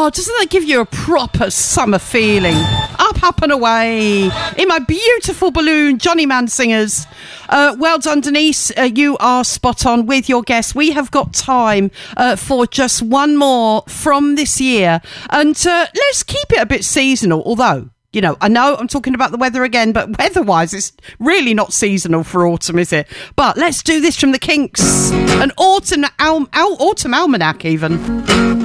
Oh, doesn't that give you a proper summer feeling? Up and away in my beautiful balloon, Johnny Mansingers. Well done, Denise. You are spot on with your guess. We have got time for just one more from this year. And let's keep it a bit seasonal, although... You know, I know I'm talking about the weather again, but weather-wise, it's really not seasonal for autumn, is it? But let's do this from the Kinks. An autumn almanac, even.